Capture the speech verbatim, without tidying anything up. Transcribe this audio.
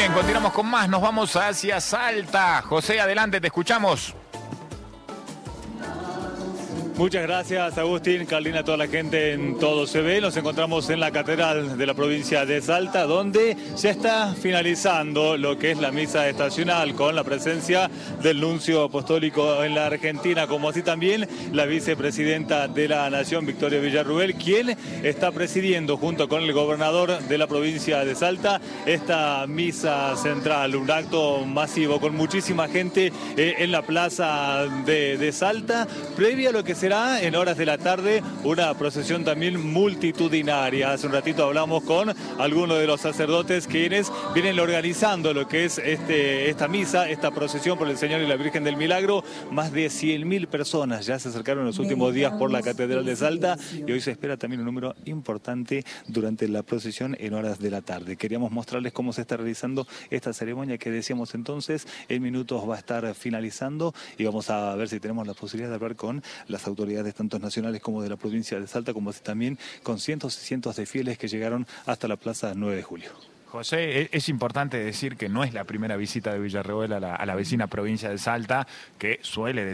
bien, continuamos con más. Nos vamos hacia Salta. José, adelante, te escuchamos. Muchas gracias, Agustín, Carlina, toda la gente en Todo Se Ve. Nos encontramos en la catedral de la provincia de Salta, donde ya está finalizando lo que es la misa estacional, con la presencia del nuncio apostólico en la Argentina, como así también la vicepresidenta de la Nación, Victoria Villarruel, quien está presidiendo junto con el gobernador de la provincia de Salta esta misa central, un acto masivo con muchísima gente eh, en la plaza de, de Salta, previa a lo que será en horas de la tarde una procesión también multitudinaria. Hace un ratito hablamos con algunos de los sacerdotes quienes vienen organizando lo que es este, esta misa, esta procesión por el Señor y la Virgen del Milagro. Más de cien mil personas ya se acercaron en los últimos días por la Catedral de Salta y hoy se espera también un número importante durante la procesión en horas de la tarde. Queríamos mostrarles cómo se está realizando esta ceremonia que decíamos entonces. En minutos va a estar finalizando y vamos a ver si tenemos la posibilidad de hablar con las autoridades tanto nacionales como de la provincia de Salta, como así también con cientos y cientos de fieles que llegaron hasta la plaza nueve de julio. José, es importante decir que no es la primera visita de Villarruel a la, a la vecina provincia de Salta, que suele decir